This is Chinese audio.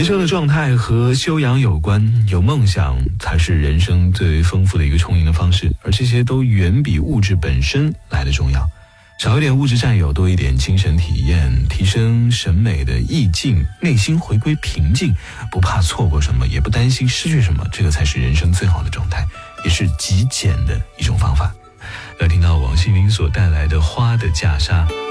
人生的状态和修养有关，有梦想才是人生最为丰富的一个充盈的方式，而这些都远比物质本身来的重要。少一点物质占有，多一点精神体验，提升审美的意境，内心回归平静，不怕错过什么，也不担心失去什么，这个才是人生最好的状态，也是极简的一种方法。要听到王心凌所带来的《花的嫁纱》。